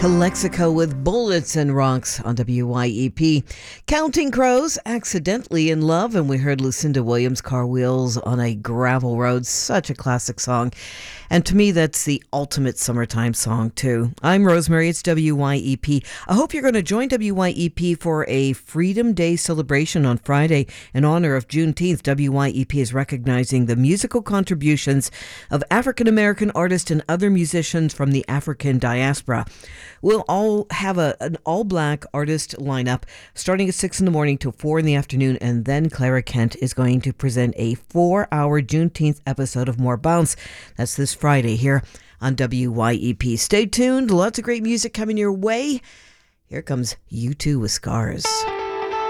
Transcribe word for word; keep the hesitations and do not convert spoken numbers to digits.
Calexico with Bullets and Rocks on W Y E P. Counting Crows, Accidentally in Love, and we heard Lucinda Williams' Car Wheels on a Gravel Road. Such a classic song. And to me, that's the ultimate summertime song, too. I'm Rosemary. It's W Y E P. I hope you're going to join W Y E P for a Freedom Day celebration on Friday in honor of Juneteenth. W Y E P is recognizing the musical contributions of African American artists and other musicians from the African diaspora. We'll all have a, an all-black artist lineup starting at six in the morning till four in the afternoon, and then Clara Kent is going to present a four-hour Juneteenth episode of More Bounce. That's this Friday here on W Y E P. Stay tuned. Lots of great music coming your way. Here comes U two with Scars.